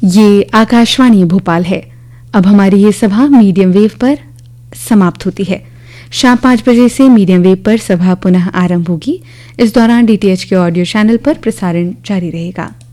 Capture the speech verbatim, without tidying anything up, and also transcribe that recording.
ये आकाशवाणी भोपाल है। अब हमारी ये सभा मीडियम वेव पर समाप्त होती है। शाम पाँच बजे से मीडियम वेव पर सभा पुनः आरंभ होगी। इस दौरान डीटीएच के ऑडियो चैनल पर प्रसारण जारी रहेगा।